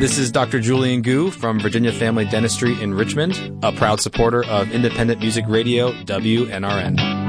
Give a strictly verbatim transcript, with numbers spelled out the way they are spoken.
This is Doctor Julian Gu from Virginia Family Dentistry in Richmond, a proud supporter of independent music radio W N R N.